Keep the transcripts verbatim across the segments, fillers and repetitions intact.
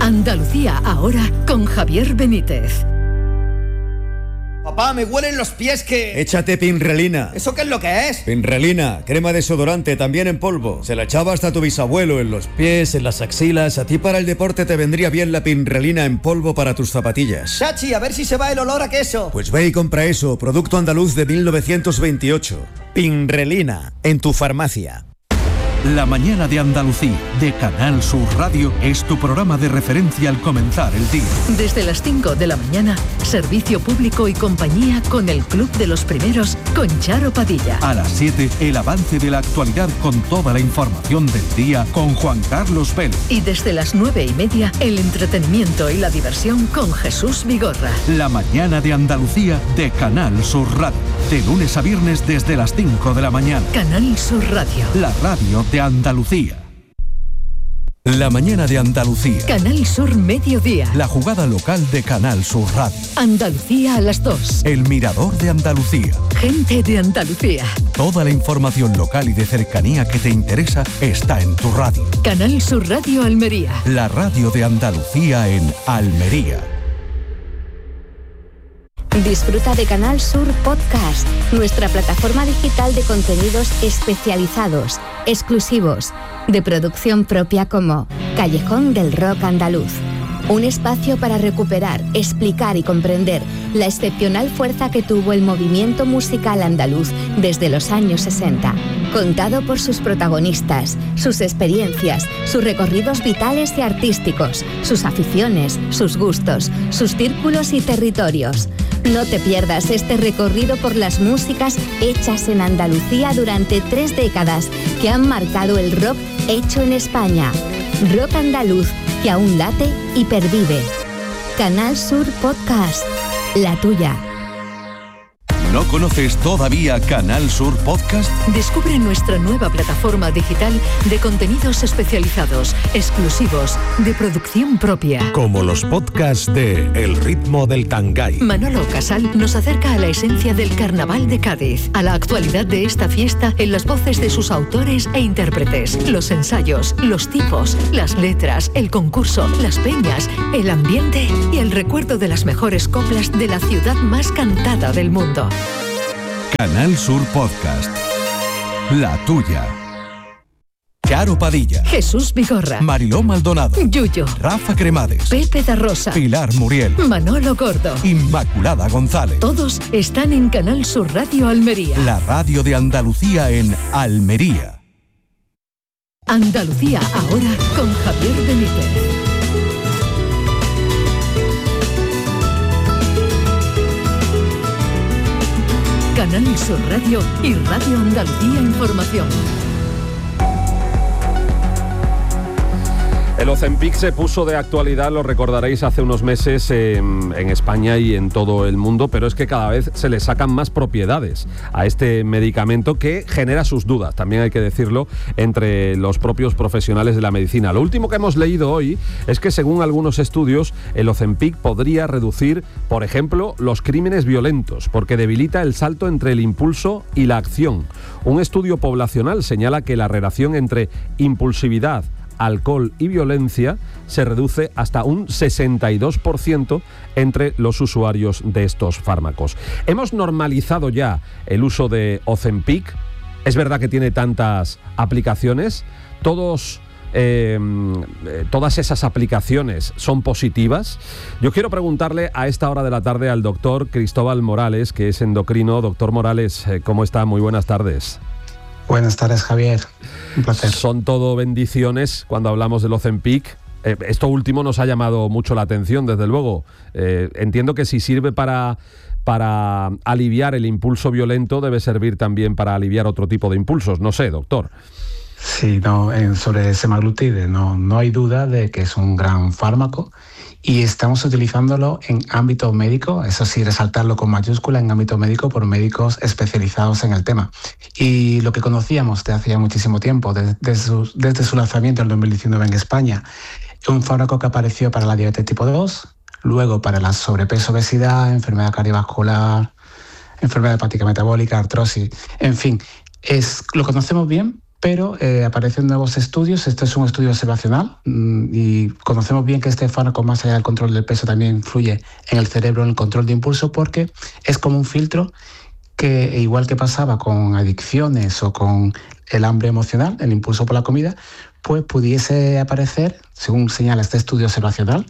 Andalucía ahora con Javier Benítez. Papá, me huelen los pies que... Échate Pinrelina. ¿Eso qué es lo que es? Pinrelina, crema desodorante, también en polvo. Se la echaba hasta tu bisabuelo en los pies, en las axilas. A ti para el deporte te vendría bien la Pinrelina en polvo para tus zapatillas. Chachi, a ver si se va el olor a queso. Pues ve y compra eso, producto andaluz de mil novecientos veintiocho. Pinrelina, en tu farmacia. La mañana de Andalucía, de Canal Sur Radio, es tu programa de referencia al comenzar el día. Desde las cinco de la mañana, servicio público y compañía con el Club de los Primeros, con Charo Padilla. A las siete, el avance de la actualidad con toda la información del día, con Juan Carlos Vélez. Y desde las nueve y media, el entretenimiento y la diversión con Jesús Vigorra. La mañana de Andalucía, de Canal Sur Radio. De lunes a viernes desde las cinco de la mañana. Canal Sur Radio. La radio de Andalucía. La mañana de Andalucía. Canal Sur Mediodía. La jugada local de Canal Sur Radio. Andalucía a las dos. El mirador de Andalucía. Gente de Andalucía. Toda la información local y de cercanía que te interesa está en tu radio. Canal Sur Radio Almería. La radio de Andalucía en Almería. Disfruta de Canal Sur Podcast, nuestra plataforma digital de contenidos especializados, exclusivos, de producción propia como Callejón del Rock Andaluz. Un espacio para recuperar, explicar y comprender la excepcional fuerza que tuvo el movimiento musical andaluz desde los años sesenta. Contado por sus protagonistas, sus experiencias, sus recorridos vitales y artísticos, sus aficiones, sus gustos, sus círculos y territorios. No te pierdas este recorrido por las músicas hechas en Andalucía durante tres décadas que han marcado el rock hecho en España. Rock andaluz que aún late y pervive. Canal Sur Podcast, la tuya. ¿No conoces todavía Canal Sur Podcast? Descubre nuestra nueva plataforma digital de contenidos especializados, exclusivos, de producción propia. Como los podcasts de El ritmo del Tangay. Manolo Casal nos acerca a la esencia del Carnaval de Cádiz, a la actualidad de esta fiesta en las voces de sus autores e intérpretes, los ensayos, los tipos, las letras, el concurso, las peñas, el ambiente y el recuerdo de las mejores coplas de la ciudad más cantada del mundo. Canal Sur Podcast, la tuya. Charo Padilla, Jesús Vigorra, Mariló Maldonado, Yuyo, Rafa Cremades, Pepe da Rosa, Pilar Muriel, Manolo Gordo, Inmaculada González. Todos están en Canal Sur Radio Almería. La radio de Andalucía en Almería. Andalucía ahora con Javier Benítez. Canal Sur Radio y Radio Andalucía Información. El Ozempic se puso de actualidad, lo recordaréis, hace unos meses eh, en España y en todo el mundo, pero es que cada vez se le sacan más propiedades a este medicamento que genera sus dudas, también hay que decirlo, entre los propios profesionales de la medicina. Lo último que hemos leído hoy es que, según algunos estudios, el Ozempic podría reducir, por ejemplo, los crímenes violentos, porque debilita el salto entre el impulso y la acción. Un estudio poblacional señala que la relación entre impulsividad, alcohol y violencia se reduce hasta un sesenta y dos por ciento entre los usuarios de estos fármacos. Hemos normalizado ya el uso de Ozempic. Es verdad que tiene tantas aplicaciones. Todos, eh, todas esas aplicaciones son positivas. Yo quiero preguntarle a esta hora de la tarde al doctor Cristóbal Morales, que es endocrino. Doctor Morales, ¿cómo está? Muy buenas tardes. Buenas tardes, Javier. Un placer. Son todo bendiciones cuando hablamos del Ozempic. Eh, esto último nos ha llamado mucho la atención, desde luego. Eh, entiendo que si sirve para, para aliviar el impulso violento, debe servir también para aliviar otro tipo de impulsos. No sé, doctor. Sí, no, en, sobre semaglutide no, no hay duda de que es un gran fármaco y estamos utilizándolo en ámbito médico, eso sí, resaltarlo con mayúscula, en ámbito médico por médicos especializados en el tema. Y lo que conocíamos de hace ya muchísimo tiempo, desde, desde, su, desde su lanzamiento en el dos mil diecinueve en España, un fármaco que apareció para la diabetes tipo dos, luego para la sobrepeso, obesidad, enfermedad cardiovascular, enfermedad hepática metabólica, artrosis, en fin, es, lo conocemos bien, pero eh, aparecen nuevos estudios. Este es un estudio observacional mmm, y conocemos bien que este fármaco, más allá del control del peso, también influye en el cerebro, en el control de impulso, porque es como un filtro que, igual que pasaba con adicciones o con el hambre emocional, el impulso por la comida, pues pudiese aparecer, según señala este estudio observacional,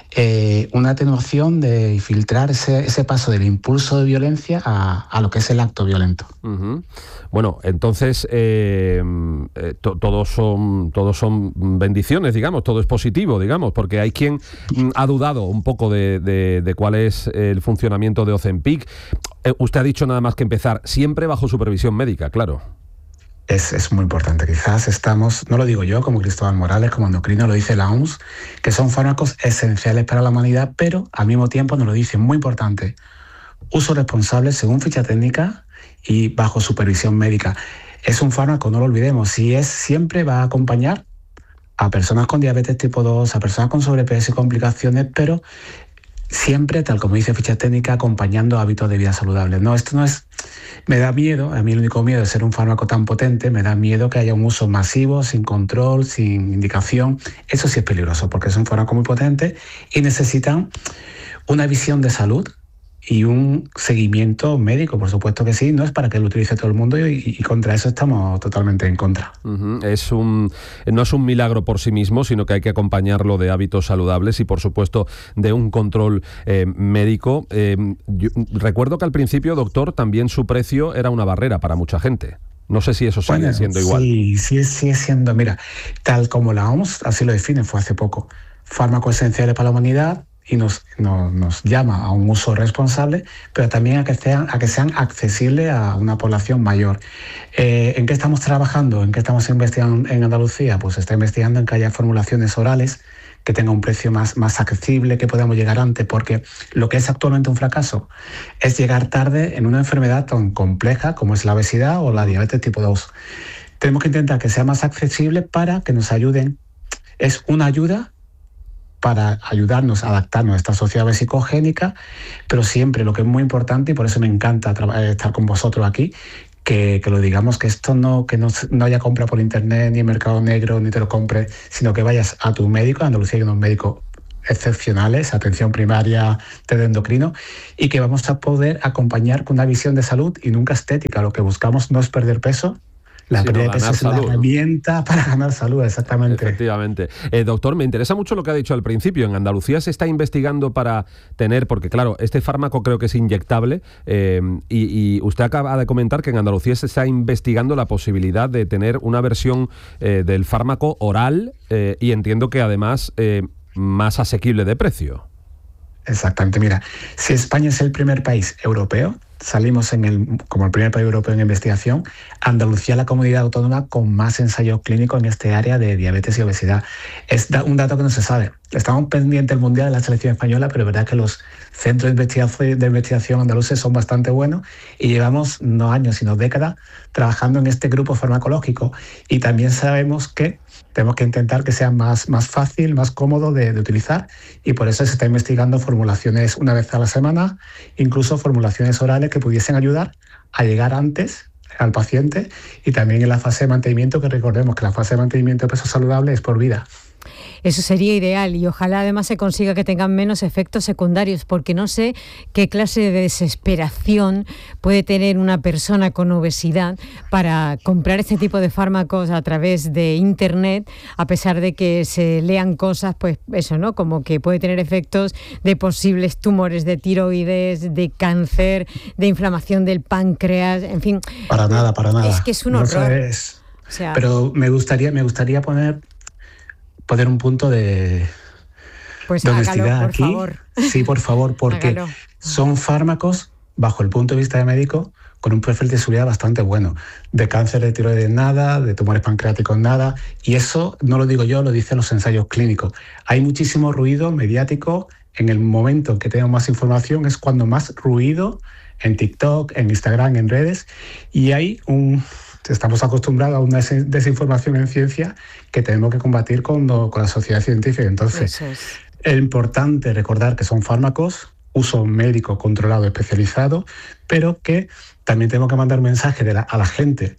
eh, una atenuación de filtrar ese, ese paso del impulso de violencia a, a lo que es el acto violento. Uh-huh. Bueno, entonces eh, eh, to, todos son todos son bendiciones, digamos, todo es positivo, digamos, porque hay quien mm, ha dudado un poco de, de, de cuál es el funcionamiento de Ozempic. Eh, usted ha dicho nada más que empezar, siempre bajo supervisión médica, claro. Es, es muy importante. Quizás estamos, no lo digo yo como Cristóbal Morales, como endocrino, lo dice la O M S, que son fármacos esenciales para la humanidad, pero al mismo tiempo nos lo dice, muy importante, uso responsable según ficha técnica y bajo supervisión médica. Es un fármaco, no lo olvidemos, si es, siempre va a acompañar a personas con diabetes tipo dos, a personas con sobrepeso y complicaciones, pero siempre, tal como dice ficha técnica, acompañando hábitos de vida saludables. No, esto no es... Me da miedo, a mí el único miedo de ser un fármaco tan potente, me da miedo que haya un uso masivo, sin control, sin indicación. Eso sí es peligroso, porque es un fármaco muy potente y necesitan una visión de salud y un seguimiento médico, por supuesto que sí, no es para que lo utilice todo el mundo y, y contra eso estamos totalmente en contra. Uh-huh. Es un, no es un milagro por sí mismo, sino que hay que acompañarlo de hábitos saludables y, por supuesto, de un control eh, médico. Eh, yo, recuerdo que al principio, doctor, también su precio era una barrera para mucha gente. No sé si eso sigue bueno, siendo igual. Sí, sí, sigue siendo, mira, tal como la O M S así lo define, fue hace poco, fármacos esenciales para la humanidad, y nos, nos, nos llama a un uso responsable, pero también a que sean, a que sean accesibles a una población mayor. Eh, ¿En qué estamos trabajando? ¿En qué estamos investigando en Andalucía? Pues se está investigando en que haya formulaciones orales que tengan un precio más, más accesible, que podamos llegar antes, porque lo que es actualmente un fracaso es llegar tarde en una enfermedad tan compleja como es la obesidad o la diabetes tipo dos. Tenemos que intentar que sea más accesible para que nos ayuden. Es una ayuda para ayudarnos a adaptarnos a esta sociedad vesicogénica, pero siempre lo que es muy importante, y por eso me encanta estar con vosotros aquí, que, que lo digamos, que esto no, que no, no haya compra por internet, ni en mercado negro, ni te lo compres, sino que vayas a tu médico. En Andalucía hay unos médicos excepcionales, atención primaria, de endocrino, y que vamos a poder acompañar con una visión de salud y nunca estética. Lo que buscamos no es perder peso. La pérdida de peso es una herramienta para ganar salud, exactamente. Efectivamente. Eh, doctor, me interesa mucho lo que ha dicho al principio. En Andalucía se está investigando para tener, porque claro, este fármaco creo que es inyectable, eh, y, y usted acaba de comentar que en Andalucía se está investigando la posibilidad de tener una versión eh, del fármaco oral, eh, y entiendo que además eh, más asequible de precio. Exactamente. Mira, si España es el primer país europeo, salimos en el, como el primer país europeo en investigación, Andalucía es la comunidad autónoma con más ensayos clínicos en este área de diabetes y obesidad. Es un dato que no se sabe. Estamos pendientes del Mundial de la selección española, pero es verdad que los centros de investigación, de investigación andaluces son bastante buenos y llevamos no años, sino décadas trabajando en este grupo farmacológico. Y también sabemos que tenemos que intentar que sea más, más fácil, más cómodo de, de utilizar, y por eso se está investigando formulaciones una vez a la semana, incluso formulaciones orales que pudiesen ayudar a llegar antes al paciente, y también en la fase de mantenimiento, que recordemos que la fase de mantenimiento de peso saludable es por vida. Eso sería ideal, y ojalá además se consiga que tengan menos efectos secundarios, porque no sé qué clase de desesperación puede tener una persona con obesidad para comprar este tipo de fármacos a través de internet, a pesar de que se lean cosas, pues eso, ¿no? Como que puede tener efectos de posibles tumores de tiroides, de cáncer, de inflamación del páncreas, en fin. Para nada, para nada. Es que es un horror. No es... o sea, Pero me gustaría, me gustaría poner... poner un punto de, pues de hágalo, honestidad por aquí. Favor. Sí, por favor, porque Hágalo. Son fármacos, bajo el punto de vista de médico, con un perfil de seguridad bastante bueno. De cáncer de tiroides nada, de tumores pancreáticos nada, y eso no lo digo yo, lo dicen los ensayos clínicos. Hay muchísimo ruido mediático. En el momento en que tenemos más información es cuando más ruido en TikTok, en Instagram, en redes, y hay un... Estamos acostumbrados a una desinformación en ciencia que tenemos que combatir con, con la sociedad científica. Entonces, es. es importante recordar que son fármacos, uso médico controlado, especializado, pero que también tenemos que mandar mensaje de la, a la gente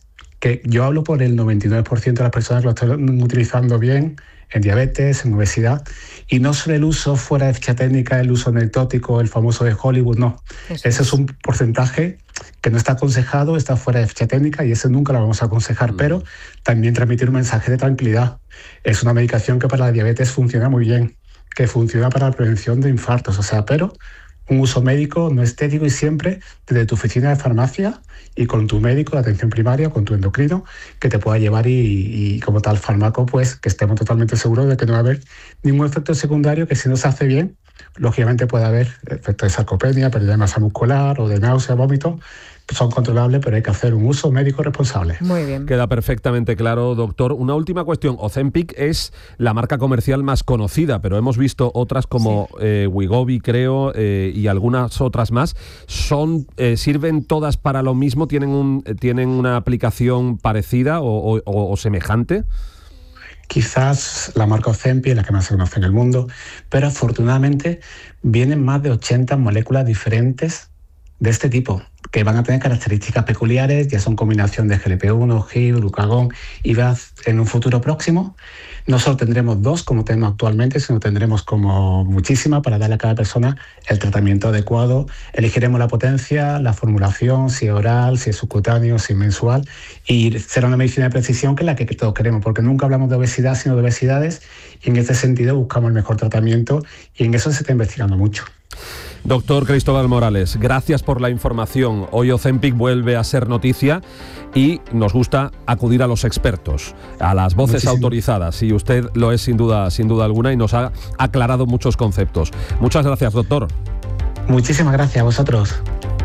que yo hablo por el noventa y nueve por ciento de las personas que lo están utilizando bien en diabetes, en obesidad, y no solo el uso fuera de ficha técnica, el uso anecdótico, el famoso de Hollywood, no. Eso ese es. es un porcentaje que no está aconsejado, está fuera de ficha técnica y ese nunca lo vamos a aconsejar, mm. pero también transmitir un mensaje de tranquilidad. Es una medicación que para la diabetes funciona muy bien, que funciona para la prevención de infartos, o sea, pero un uso médico no estético y siempre desde tu oficina de farmacia y con tu médico de atención primaria, con tu endocrino, que te pueda llevar y, y como tal fármaco, pues que estemos totalmente seguros de que no va a haber ningún efecto secundario que si no se hace bien, lógicamente puede haber efectos de sarcopenia, pérdida de masa muscular o de náusea, vómito, son controlables, pero hay que hacer un uso médico responsable. Muy bien. Queda perfectamente claro, doctor. Una última cuestión. Ozempic es la marca comercial más conocida, pero hemos visto otras como sí. eh, Wegovy, creo, eh, y algunas otras más. Son eh, ¿Sirven todas para lo mismo? ¿Tienen, un, tienen una aplicación parecida o, o, o semejante? Quizás la marca Ozempic es la que más se conoce en el mundo, pero afortunadamente vienen más de ochenta moléculas diferentes de este tipo, que van a tener características peculiares, ya son combinación de G L P uno, G I V, glucagón y V A Z en un futuro próximo. No solo tendremos dos como tenemos actualmente, sino tendremos como muchísimas para darle a cada persona el tratamiento adecuado. Elegiremos la potencia, la formulación, si es oral, si es subcutáneo, si es mensual, y será una medicina de precisión que es la que todos queremos, porque nunca hablamos de obesidad, sino de obesidades, y en este sentido buscamos el mejor tratamiento, y en eso se está investigando mucho. Doctor Cristóbal Morales, gracias por la información. Hoy Ozempic vuelve a ser noticia y nos gusta acudir a los expertos, a las voces Muchísimo. autorizadas, y usted lo es sin duda, sin duda alguna, y nos ha aclarado muchos conceptos. Muchas gracias, doctor. Muchísimas gracias a vosotros.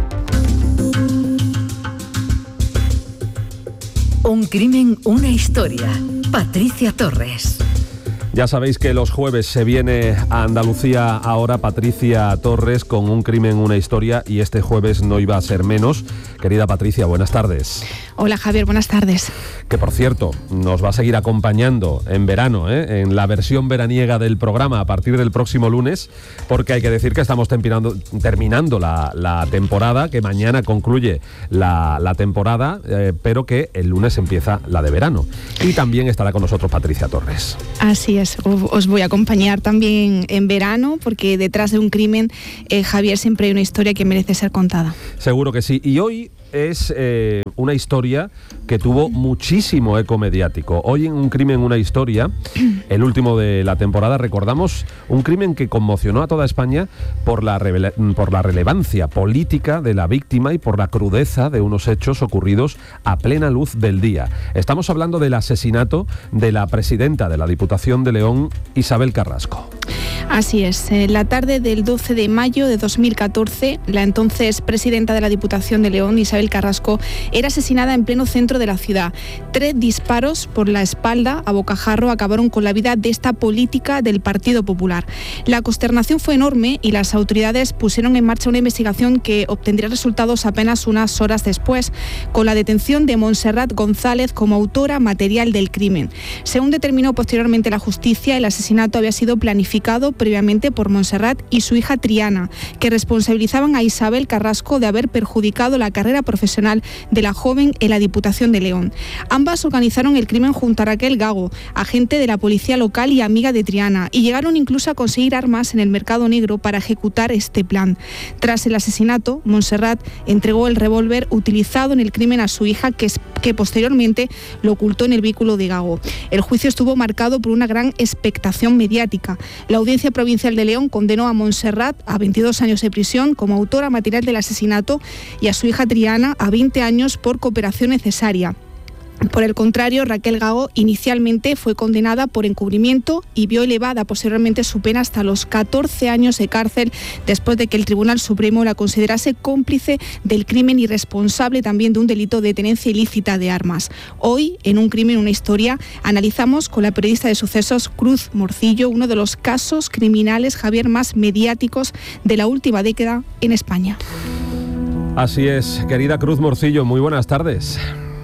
Un crimen, una historia. Patricia Torres. Ya sabéis que los jueves se viene a Andalucía ahora Patricia Torres con Un crimen, una historia, y este jueves no iba a ser menos. Querida Patricia, buenas tardes. Hola Javier, buenas tardes. Que por cierto, nos va a seguir acompañando en verano, ¿eh? en la versión veraniega del programa a partir del próximo lunes, porque hay que decir que estamos terminando, terminando la, la temporada, que mañana concluye la, la temporada, eh, pero que el lunes empieza la de verano. Y también estará con nosotros Patricia Torres. Así es, os voy a acompañar también en verano, porque detrás de un crimen, eh, Javier, siempre hay una historia que merece ser contada. Seguro que sí. Y hoy es eh, una historia que tuvo muchísimo eco mediático. Hoy en Un crimen, una historia, el último de la temporada, recordamos un crimen que conmocionó a toda España por la, revela- por la relevancia política de la víctima y por la crudeza de unos hechos ocurridos a plena luz del día. Estamos hablando del asesinato de la presidenta de la Diputación de León, Isabel Carrasco. Así es, en la tarde del doce de mayo de dos mil catorce, la entonces presidenta de la Diputación de León, Isabel Carrasco, era asesinada en pleno centro de la ciudad. Tres disparos por la espalda a bocajarro acabaron con la vida de esta política del Partido Popular. La consternación fue enorme y las autoridades pusieron en marcha una investigación que obtendría resultados apenas unas horas después, con la detención de Montserrat González como autora material del crimen. Según determinó posteriormente la justicia, el asesinato había sido planificado previamente por Montserrat y su hija Triana, que responsabilizaban a Isabel Carrasco de haber perjudicado la carrera profesional de la joven en la Diputación de León. Ambas organizaron el crimen junto a Raquel Gago, agente de la policía local y amiga de Triana, y llegaron incluso a conseguir armas en el mercado negro para ejecutar este plan. Tras el asesinato, Montserrat entregó el revólver utilizado en el crimen a su hija, que, que posteriormente lo ocultó en el vehículo de Gago. El juicio estuvo marcado por una gran expectación mediática. La Audiencia Provincial de León condenó a Montserrat a veintidós años de prisión como autora material del asesinato y a su hija Triana a veinte años por cooperación necesaria. Por el contrario, Raquel Gago inicialmente fue condenada por encubrimiento y vio elevada posteriormente su pena hasta los catorce años de cárcel, después de que el Tribunal Supremo la considerase cómplice del crimen y responsable también de un delito de tenencia ilícita de armas. Hoy, en Un crimen, una historia, analizamos con la periodista de sucesos Cruz Morcillo uno de los casos criminales, Javier, más mediáticos de la última década en España. Así es, querida Cruz Morcillo, muy buenas tardes.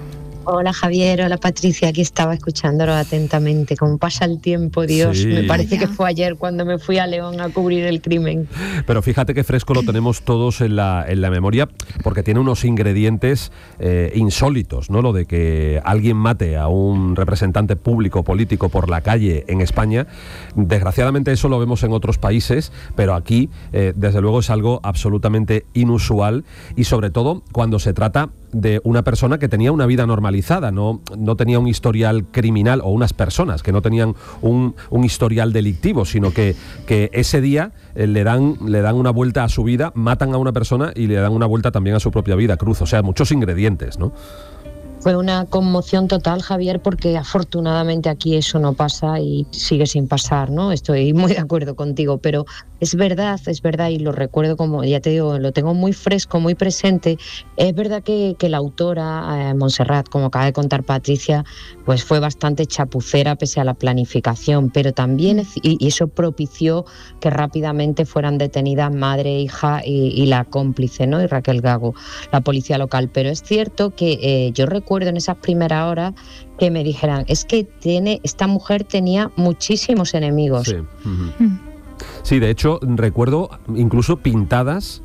Hola Javier, hola Patricia, aquí estaba escuchándolo atentamente. Como pasa el tiempo, Dios, Sí. me parece que fue ayer cuando me fui a León a cubrir el crimen. Pero fíjate que fresco lo tenemos todos en la, en la memoria, porque tiene unos ingredientes eh, insólitos, ¿no? Lo de que alguien mate a un representante público político por la calle en España. Desgraciadamente eso lo vemos en otros países, pero aquí eh, desde luego es algo absolutamente inusual, y sobre todo cuando se trata de una persona que tenía una vida normalizada, no, no tenía un historial criminal, o unas personas que no tenían un, un historial delictivo, sino que, que ese día eh, le dan, le dan una vuelta a su vida, matan a una persona y le dan una vuelta también a su propia vida, Cruz. O sea, muchos ingredientes, ¿no? Fue una conmoción total, Javier, porque afortunadamente aquí eso no pasa y sigue sin pasar, ¿no? Estoy muy de acuerdo contigo, pero es verdad, es verdad, y lo recuerdo, como ya te digo, lo tengo muy fresco, muy presente. Es verdad que, que la autora, eh, Montserrat, como acaba de contar Patricia, pues fue bastante chapucera pese a la planificación, pero también, y, y eso propició que rápidamente fueran detenidas madre, hija y, y la cómplice, ¿no? Y Raquel Gago, la policía local. Pero es cierto que eh, yo recuerdo en esas primeras horas que me dijeran, es que tiene esta mujer tenía muchísimos enemigos. Sí. Uh-huh. Sí, de hecho, recuerdo incluso pintadas.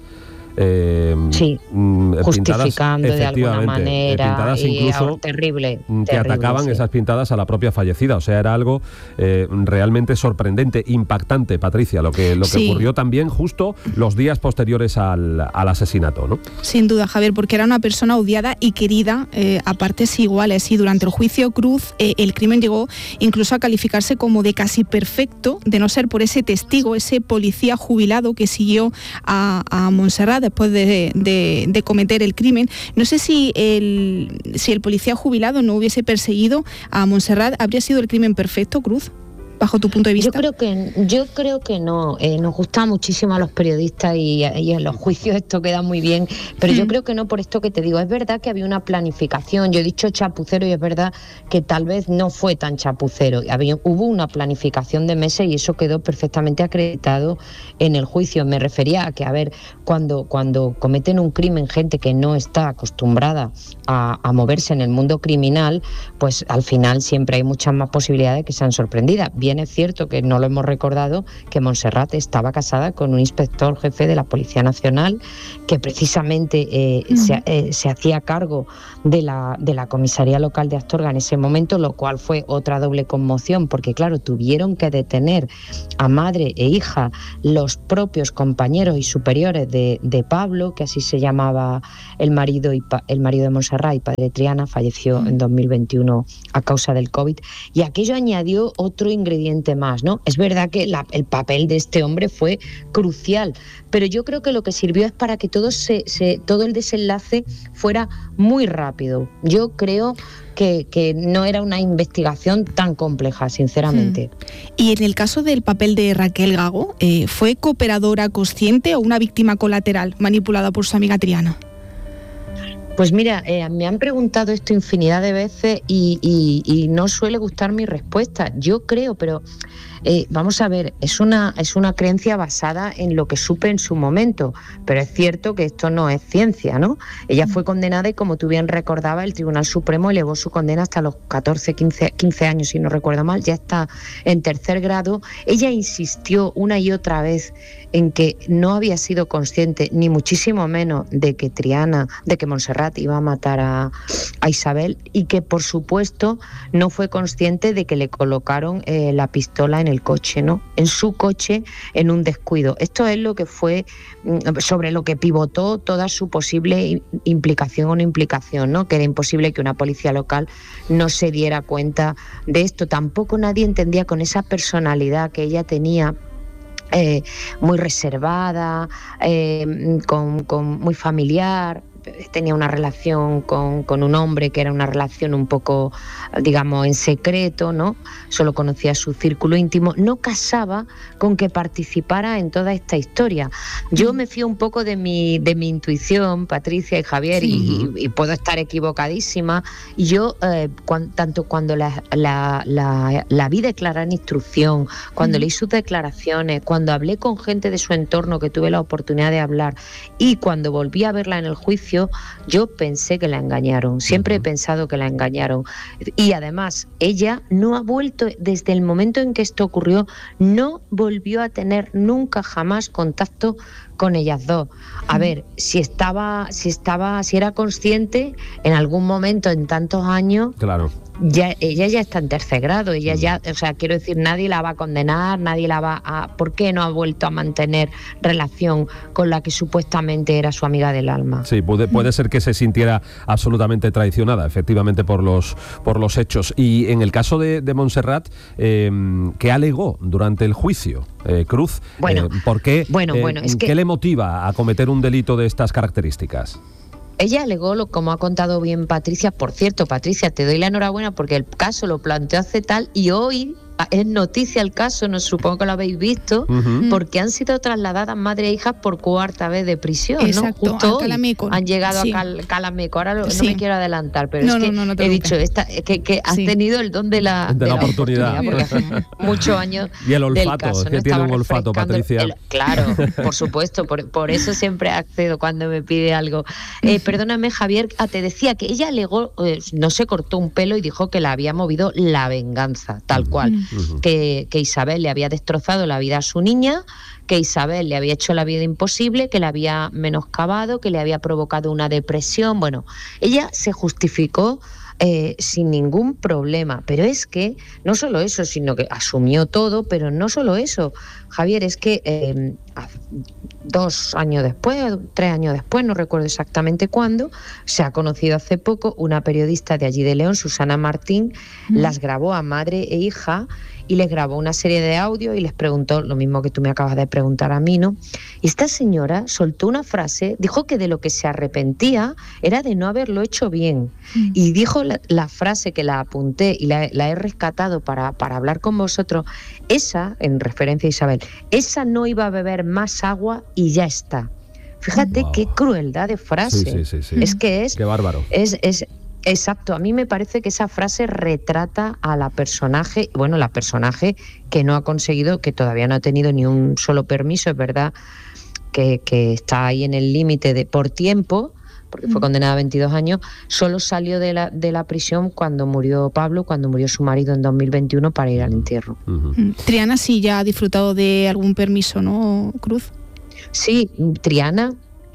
Eh, sí, justificando pintadas, de alguna manera, pintadas y incluso terrible, que terrible, atacaban sí. esas pintadas a la propia fallecida. O sea, era algo eh, realmente sorprendente, impactante, Patricia, lo que, lo que sí. ocurrió también justo los días posteriores al, al asesinato, ¿no? Sin duda, Javier, porque era una persona odiada y querida eh, a partes iguales, y durante el juicio Cruz eh, el crimen llegó incluso a calificarse como de casi perfecto, de no ser por ese testigo, ese policía jubilado que siguió a, a Montserrat después de, de, de cometer el crimen. No sé si el, si el policía jubilado no hubiese perseguido a Montserrat, ¿habría sido el crimen perfecto, Cruz, bajo tu punto de vista? Yo creo que, yo creo que no. Eh, nos gusta muchísimo a los periodistas y, y en los juicios esto queda muy bien, pero mm. yo creo que no, por esto que te digo. Es verdad que había una planificación. Yo he dicho chapucero y es verdad que tal vez no fue tan chapucero. Había, hubo una planificación de meses y eso quedó perfectamente acreditado en el juicio. Me refería a que, a ver, cuando, cuando cometen un crimen gente que no está acostumbrada a, a moverse en el mundo criminal, pues al final siempre hay muchas más posibilidades de que sean sorprendidas. Bien, es cierto que no lo hemos recordado, que Montserrat estaba casada con un inspector jefe de la Policía Nacional que precisamente eh, uh-huh. se, eh, se hacía cargo de la, de la comisaría local de Astorga en ese momento, lo cual fue otra doble conmoción, porque claro, tuvieron que detener a madre e hija los propios compañeros y superiores de, de Pablo, que así se llamaba el marido, y el marido de Montserrat y padre de Triana, falleció uh-huh. en dos mil veintiuno a causa del COVID, y aquello añadió otro ingrediente más, ¿no? Es verdad que la, el papel de este hombre fue crucial, pero yo creo que lo que sirvió es para que todo, se, se, todo el desenlace fuera muy rápido. Yo creo que, que no era una investigación tan compleja, sinceramente. Hmm. Y en el caso del papel de Raquel Gago, eh, ¿fue cooperadora consciente o una víctima colateral manipulada por su amiga Triana? Pues mira, eh, me han preguntado esto infinidad de veces y, y, y no suele gustar mi respuesta. Yo creo, pero eh, vamos a ver, es una, es una creencia basada en lo que supe en su momento, pero es cierto que esto no es ciencia, ¿no? Ella fue condenada y, como tú bien recordabas, el Tribunal Supremo elevó su condena hasta los catorce, quince, quince años, si no recuerdo mal, ya está en tercer grado. Ella insistió una y otra vez en que no había sido consciente, ni muchísimo menos, de que Triana, de que Montserrat iba a matar a, a Isabel, y que por supuesto no fue consciente de que le colocaron eh, la pistola en el coche, ¿no? En su coche, en un descuido. Esto es lo que fue, sobre lo que pivotó toda su posible implicación o no implicación, ¿no? Que era imposible que una policía local no se diera cuenta de esto. Tampoco nadie entendía, con esa personalidad que ella tenía, Eh, muy reservada, eh, con, con muy familiar. Tenía una relación con, con un hombre que era una relación un poco, digamos, en secreto, ¿no? Solo conocía su círculo íntimo. No casaba con que participara en toda esta historia. Yo me fío un poco de mi, de mi intuición, Patricia y Javier, sí. y, y puedo estar equivocadísima. Y yo, eh, cuan, tanto cuando la, la, la, la vi declarar en instrucción, cuando mm. leí sus declaraciones, cuando hablé con gente de su entorno, que tuve la oportunidad de hablar, y cuando volví a verla en el juicio, juicio, yo pensé que la engañaron, siempre he pensado que la engañaron. Y además, ella no ha vuelto, desde el momento en que esto ocurrió, no volvió a tener nunca jamás contacto con ellas dos. A ver, si estaba, si estaba, si era consciente en algún momento en tantos años, claro. Ya, ella ya está en tercer grado, ella ya, o sea, quiero decir, nadie la va a condenar, nadie la va a... ¿Por qué no ha vuelto a mantener relación con la que supuestamente era su amiga del alma? Sí, puede, puede ser que se sintiera absolutamente traicionada, efectivamente, por los, por los hechos. Y en el caso de, de Montserrat, eh, ¿qué alegó durante el juicio, eh, Cruz? Bueno, eh, ¿por qué, bueno, eh, bueno, es que... ¿qué le motiva a cometer un delito de estas características? Ella alegó, lo, como ha contado bien Patricia, por cierto, Patricia, te doy la enhorabuena porque el caso lo planteó hace tal y hoy es noticia el caso, no supongo que lo habéis visto, uh-huh. porque han sido trasladadas madre e hija por cuarta vez de prisión, exacto, ¿no? Justo a Calameco. Han llegado sí. a Cal, Calameco, ahora lo, sí. no me quiero adelantar, pero no, es que no, no, no he dicho esta, que, que has sí. tenido el don de la, de de la, la oportunidad, oportunidad porque hace muchos años y el olfato, del caso, que ¿no? tiene Estaba un olfato, Patricia. El, claro, por supuesto, por, por eso siempre accedo cuando me pide algo. Eh, perdóname, Javier, ah, te decía que ella alegó, eh, no se cortó un pelo y dijo que la había movido la venganza, tal cual, uh-huh. que, que Isabel le había destrozado la vida a su niña, que Isabel le había hecho la vida imposible, que le había menoscabado, que le había provocado una depresión. Bueno, ella se justificó eh, sin ningún problema, pero es que no solo eso, sino que asumió todo, pero no solo eso, Javier, es que eh, dos años después, tres años después, no recuerdo exactamente cuándo, se ha conocido hace poco, una periodista de allí de León, Susana Martín, mm. las grabó a madre e hija y les grabó una serie de audio y les preguntó lo mismo que tú me acabas de preguntar a mí, ¿no? Y esta señora soltó una frase, dijo que de lo que se arrepentía era de no haberlo hecho bien. Mm. Y dijo la, la frase que la apunté y la, la he rescatado para, para hablar con vosotros, esa, en referencia a Isabel, esa no iba a beber más agua y ya está. Fíjate wow. qué crueldad de frase. Sí, sí, sí, sí. Es que es... Qué bárbaro. Es... es Exacto, a mí me parece que esa frase retrata a la personaje, bueno, la personaje que no ha conseguido, que todavía no ha tenido ni un solo permiso, es verdad que, que está ahí en el límite de por tiempo, porque fue condenada a veintidós años, solo salió de la, de la prisión cuando murió Pablo, cuando murió su marido en dos mil veintiuno para ir al entierro. Uh-huh. Triana sí ya ha disfrutado de algún permiso, ¿no, Cruz? Sí, Triana...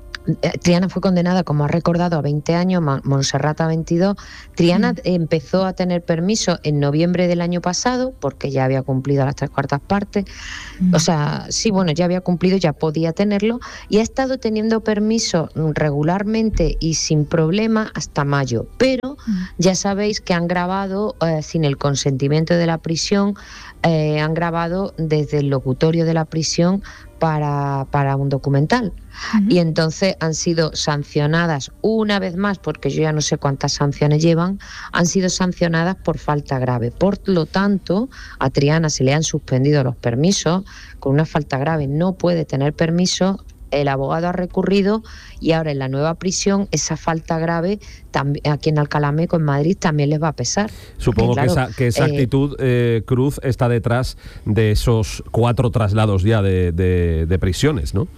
Triana fue condenada, como ha recordado, a veinte años, Montserrat a veintidós. Triana mm. empezó a tener permiso en noviembre del año pasado, porque ya había cumplido las tres cuartas partes. Mm. O sea, sí, bueno, ya había cumplido, ya podía tenerlo, y ha estado teniendo permiso regularmente y sin problema hasta mayo. Pero mm. ya sabéis que han grabado, eh, sin el consentimiento de la prisión, eh, han grabado desde el locutorio de la prisión para, para un documental. Uh-huh. Y entonces han sido sancionadas una vez más, porque yo ya no sé cuántas sanciones llevan, han sido sancionadas por falta grave. Por lo tanto, a Triana se le han suspendido los permisos, con una falta grave no puede tener permiso, el abogado ha recurrido y ahora en la nueva prisión esa falta grave también, aquí en Alcalameco, en Madrid, también les va a pesar. Supongo porque, claro, que esa, que esa eh, actitud, eh, Cruz, está detrás de esos cuatro traslados ya de, de, de prisiones, ¿no?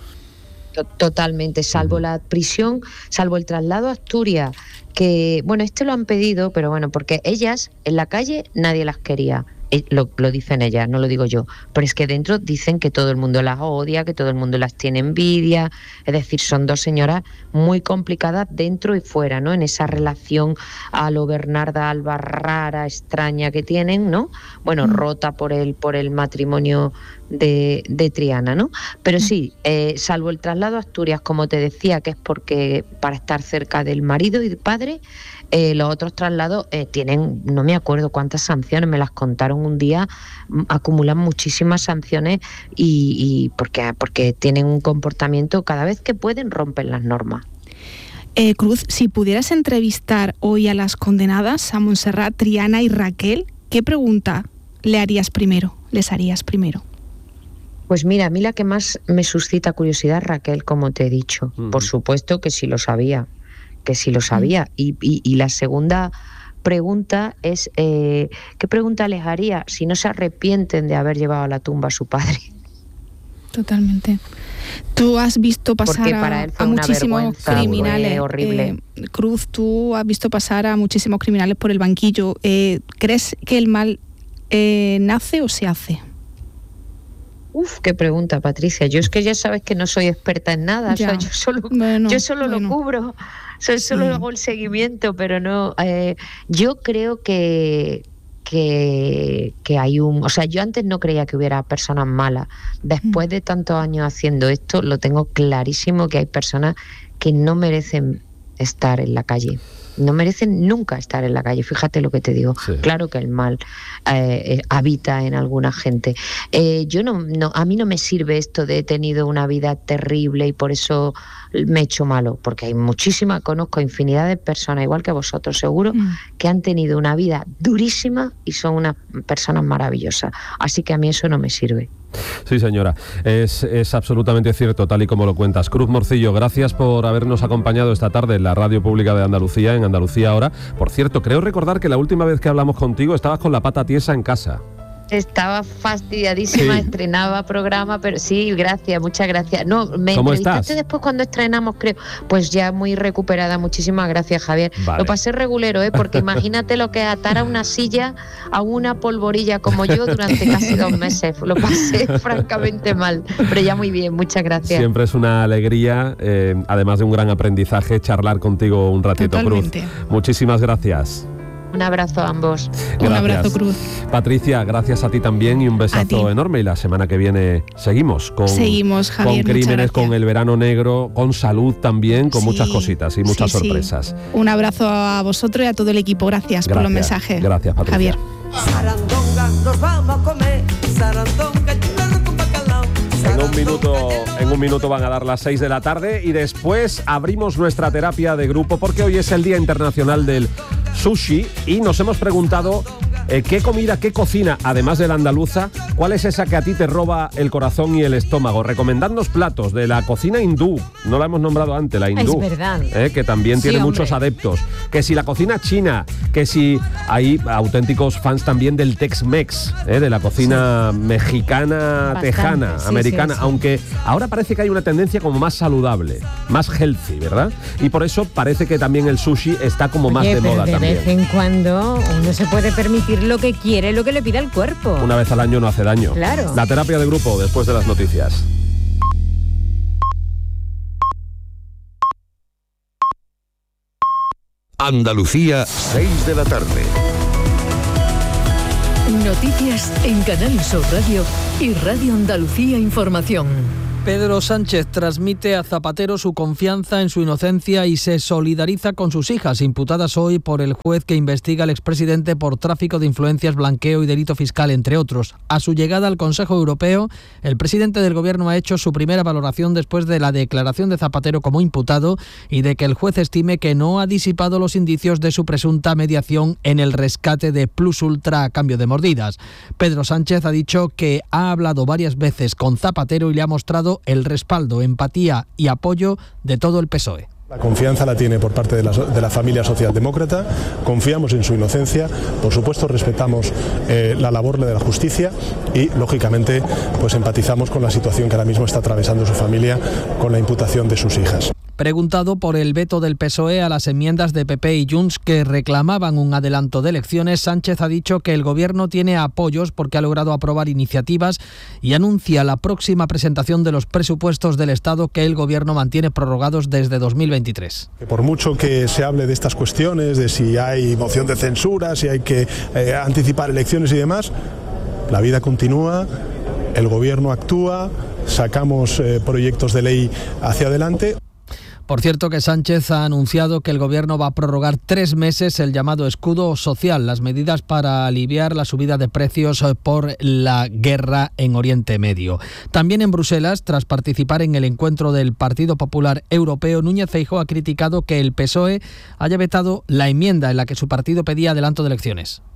Totalmente, salvo uh-huh. la prisión, salvo el traslado a Asturias, que, bueno, este lo han pedido, pero bueno, porque ellas en la calle nadie las quería. Lo, lo dicen ellas, no lo digo yo, pero es que dentro dicen que todo el mundo las odia, que todo el mundo las tiene envidia, es decir, son dos señoras muy complicadas dentro y fuera, ¿no? En esa relación a lo Bernarda Alba rara, extraña que tienen, ¿no? Bueno, mm. rota por el, por el matrimonio de, de Triana, ¿no? Pero sí, eh, salvo el traslado a Asturias, como te decía, que es porque para estar cerca del marido y del padre, Eh, los otros traslados eh, tienen, no me acuerdo cuántas sanciones, me las contaron un día, acumulan muchísimas sanciones y, y porque, porque tienen un comportamiento, cada vez que pueden rompen las normas. Eh, Cruz, si pudieras entrevistar hoy a las condenadas, a Montserrat, Triana y Raquel, ¿qué pregunta le harías primero, les harías primero? Pues mira, a mí la que más me suscita curiosidad es Raquel, como te he dicho. Uh-huh. Por supuesto que sí lo sabía. que sí lo sabía. Y, y, y la segunda pregunta es, eh, ¿qué pregunta les haría si no se arrepienten de haber llevado a la tumba a su padre? Totalmente. Tú has visto pasar a, a muchísimos criminales. Horrible. Eh, Cruz, tú has visto pasar a muchísimos criminales por el banquillo. Eh, ¿Crees que el mal eh, nace o se hace? Uf, qué pregunta, Patricia. Yo es que ya sabes que no soy experta en nada. O sea, yo solo, bueno, yo solo bueno. lo cubro. O sea, solo sí. hago el seguimiento, pero no. Eh, yo creo que Que, que hay un... O sea, yo antes no creía que hubiera personas malas. Después de tantos años haciendo esto, lo tengo clarísimo que hay personas que no merecen estar en la calle. No merecen nunca estar en la calle, fíjate lo que te digo. Sí. Claro que el mal eh, habita en alguna gente. Eh, yo no, no, a mí no me sirve esto de he tenido una vida terrible y por eso me he hecho malo, porque hay muchísimas, conozco infinidad de personas, igual que vosotros seguro, mm. que han tenido una vida durísima y son unas personas maravillosas. Así que a mí eso no me sirve. Sí, señora, es, es absolutamente cierto, tal y como lo cuentas. Cruz Morcillo, gracias por habernos acompañado esta tarde en la Radio Pública de Andalucía, en Andalucía Ahora. Por cierto, creo recordar que la última vez que hablamos contigo estabas con la pata tiesa en casa. Estaba fastidiadísima, sí. estrenaba programa, pero sí, gracias, muchas gracias. No, me ¿Cómo entrevistaste estás? Después cuando estrenamos, creo, pues ya muy recuperada. Muchísimas gracias, Javier. Vale. Lo pasé regulero, ¿eh? Porque imagínate lo que es atar a una silla a una polvorilla como yo durante casi dos meses. Lo pasé francamente mal, pero ya muy bien, muchas gracias. Siempre es una alegría, eh, además de un gran aprendizaje, charlar contigo un ratito, Totalmente. Cruz. Muchísimas gracias. Un abrazo a ambos. Gracias. Un abrazo, Cruz. Patricia, gracias a ti también y un besazo enorme. Y la semana que viene seguimos con, seguimos, Javier, con crímenes, con el verano negro, con salud también, con sí, muchas cositas y muchas sí, sorpresas. Sí. Un abrazo a vosotros y a todo el equipo. Gracias, gracias por los mensajes. Gracias, Patricia. Javier. Sarandonga, nos vamos a comer. Sarandonga, con bacalao. En un minuto, en un minuto van a dar las seis de la tarde y después abrimos nuestra terapia de grupo porque hoy es el Día Internacional del Sushi y nos hemos preguntado eh, qué comida, qué cocina, además de la andaluza, cuál es esa que a ti te roba el corazón y el estómago. Recomendadnos platos de la cocina hindú, no la hemos nombrado antes, la hindú, es verdad. Eh, que también sí, tiene hombre. muchos adeptos. Que si la cocina china, que si hay auténticos fans también del Tex-Mex, eh, de la cocina sí. mexicana, Bastante, tejana, sí, americana, sí, sí. aunque ahora parece que hay una tendencia como más saludable, más healthy, ¿verdad? Y por eso parece que también el sushi está como más Oye, de moda de también. De vez en cuando uno se puede permitir lo que quiere, lo que le pida el cuerpo. Una vez al año no hace daño. Claro. La terapia de grupo después de las noticias. Andalucía, seis de la tarde. Noticias en Canal Sur Radio y Radio Andalucía Información. Pedro Sánchez transmite a Zapatero su confianza en su inocencia y se solidariza con sus hijas, imputadas hoy por el juez que investiga al expresidente por tráfico de influencias, blanqueo y delito fiscal, entre otros. A su llegada al Consejo Europeo, el presidente del Gobierno ha hecho su primera valoración después de la declaración de Zapatero como imputado y de que el juez estime que no ha disipado los indicios de su presunta mediación en el rescate de Plus Ultra a cambio de mordidas. Pedro Sánchez ha dicho que ha hablado varias veces con Zapatero y le ha mostrado el respaldo, empatía y apoyo de todo el P S O E. La confianza la tiene por parte de la, de la familia socialdemócrata, confiamos en su inocencia, por supuesto respetamos eh, la labor de la justicia y, lógicamente, pues empatizamos con la situación que ahora mismo está atravesando su familia con la imputación de sus hijas. Preguntado por el veto del P S O E a las enmiendas de P P y Junts que reclamaban un adelanto de elecciones, Sánchez ha dicho que el Gobierno tiene apoyos porque ha logrado aprobar iniciativas y anuncia la próxima presentación de los presupuestos del Estado que el Gobierno mantiene prorrogados desde dos mil veintitrés. Por mucho que se hable de estas cuestiones, de si hay moción de censura, si hay que eh, anticipar elecciones y demás, la vida continúa, el Gobierno actúa, sacamos eh, proyectos de ley hacia adelante. Por cierto que Sánchez ha anunciado que el Gobierno va a prorrogar tres meses el llamado escudo social, las medidas para aliviar la subida de precios por la guerra en Oriente Medio. También en Bruselas, tras participar en el encuentro del Partido Popular Europeo, Núñez Feijóo ha criticado que el P S O E haya vetado la enmienda en la que su partido pedía adelanto de elecciones.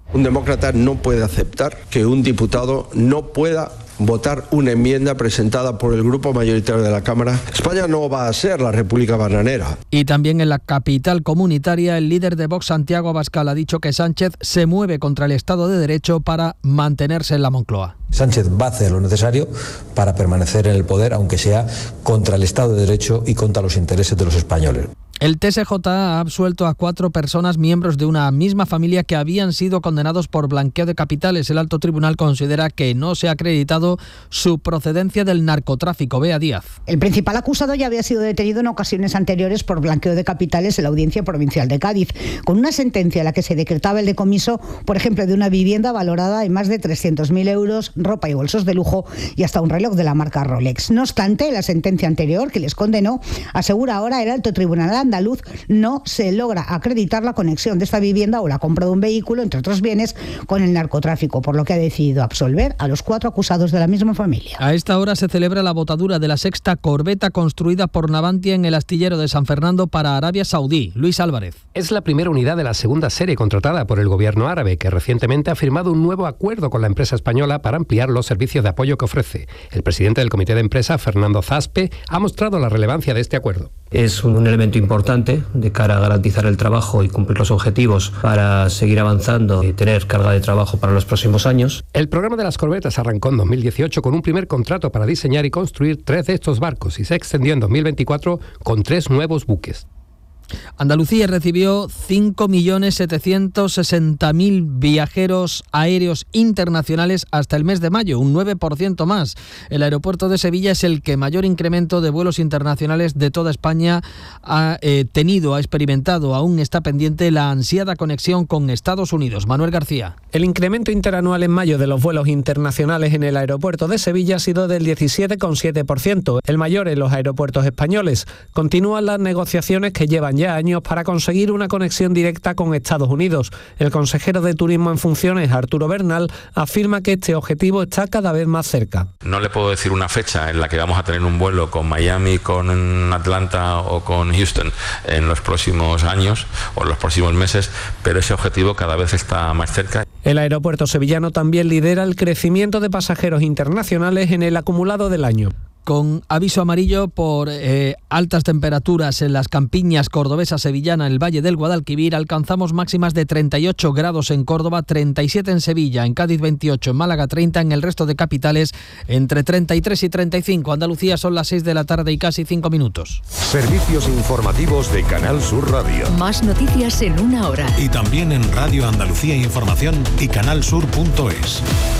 Un demócrata no puede aceptar que un diputado no pueda votar una enmienda presentada por el grupo mayoritario de la Cámara. España no va a ser la República Bananera. Y también en la capital comunitaria, el líder de Vox, Santiago Abascal, ha dicho que Sánchez se mueve contra el Estado de Derecho para mantenerse en la Moncloa. Sánchez va a hacer lo necesario para permanecer en el poder, aunque sea contra el Estado de Derecho y contra los intereses de los españoles. El T S J ha absuelto a cuatro personas miembros de una misma familia que habían sido condenados por blanqueo de capitales. El alto tribunal considera que no se ha acreditado su procedencia del narcotráfico. Bea Díaz. El principal acusado ya había sido detenido en ocasiones anteriores por blanqueo de capitales en la Audiencia Provincial de Cádiz, con una sentencia en la que se decretaba el decomiso, por ejemplo, de una vivienda valorada en más de trescientos mil euros, ropa y bolsos de lujo y hasta un reloj de la marca Rolex. No obstante, la sentencia anterior que les condenó asegura ahora el alto tribunal andaluz no se logra acreditar la conexión de esta vivienda o la compra de un vehículo, entre otros bienes, con el narcotráfico, por lo que ha decidido absolver a los cuatro acusados de la misma familia. A esta hora se celebra la botadura de la sexta corbeta construida por Navantia en el astillero de San Fernando para Arabia Saudí. Luis Álvarez. Es la primera unidad de la segunda serie contratada por el gobierno árabe, que recientemente ha firmado un nuevo acuerdo con la empresa española para ampliar los servicios de apoyo que ofrece. El presidente del comité de empresa, Fernando Zaspe, ha mostrado la relevancia de este acuerdo. Es un elemento importante de cara a garantizar el trabajo y cumplir los objetivos para seguir avanzando y tener carga de trabajo para los próximos años. El programa de las corbetas arrancó en dos mil dieciocho con un primer contrato para diseñar y construir tres de estos barcos y se extendió en dos mil veinticuatro con tres nuevos buques. Andalucía recibió cinco millones setecientos sesenta mil viajeros aéreos internacionales hasta el mes de mayo, un nueve por ciento más. El aeropuerto de Sevilla es el que mayor incremento de vuelos internacionales de toda España ha eh, tenido, ha experimentado. Aún está pendiente la ansiada conexión con Estados Unidos. Manuel García. El incremento interanual en mayo de los vuelos internacionales en el aeropuerto de Sevilla ha sido del diecisiete coma siete por ciento, el mayor en los aeropuertos españoles. Continúan las negociaciones que llevan ya años para conseguir una conexión directa con Estados Unidos. El consejero de Turismo en funciones, Arturo Bernal, afirma que este objetivo está cada vez más cerca. No le puedo decir una fecha en la que vamos a tener un vuelo con Miami, con Atlanta o con Houston en los próximos años o en los próximos meses, pero ese objetivo cada vez está más cerca. El aeropuerto sevillano también lidera el crecimiento de pasajeros internacionales en el acumulado del año. Con aviso amarillo por eh, altas temperaturas en las campiñas cordobesa, sevillana, en el Valle del Guadalquivir, alcanzamos máximas de treinta y ocho grados en Córdoba, treinta y siete en Sevilla, en Cádiz veintiocho, en Málaga treinta, en el resto de capitales entre treinta y tres y treinta y cinco. Andalucía son las seis de la tarde y casi cinco minutos. Servicios informativos de Canal Sur Radio. Más noticias en una hora. Y también en Radio Andalucía Información y canal sur punto es.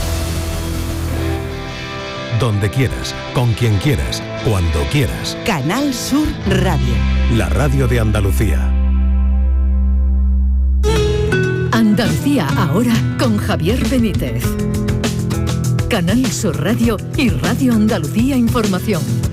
Donde quieras, con quien quieras, cuando quieras. Canal Sur Radio. La radio de Andalucía. Andalucía ahora con Javier Benítez. Canal Sur Radio y Radio Andalucía Información.